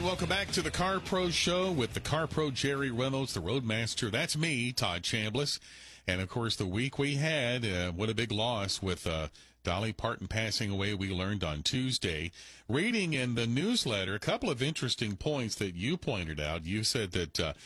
welcome back to the Car Pro Show with the Car Pro Jerry Reynolds, the Roadmaster. That's me, Todd Chambliss. And, of course, the week we had, what a big loss with Dolly Parton passing away, we learned on Tuesday. Reading in the newsletter, a couple of interesting points that you pointed out. You said that